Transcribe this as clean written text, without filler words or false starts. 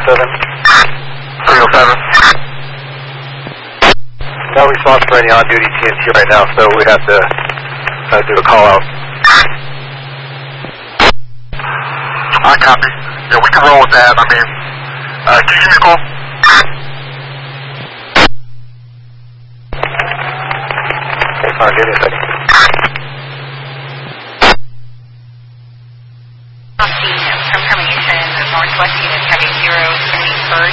307. 307. No response for any on-duty TNT right now, so we'd have to do a call-out. I copy. Yeah, we can roll with that. I mean, can you give me a call? Alright, give me a second.